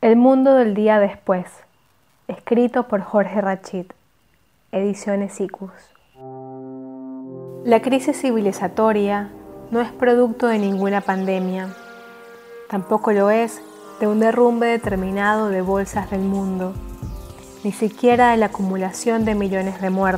El mundo del día después, escrito por Jorge Rachid, Ediciones Icus. La crisis civilizatoria no es producto de ninguna pandemia, tampoco lo es de un derrumbe determinado de bolsas del mundo, ni siquiera de la acumulación de millones de muertos.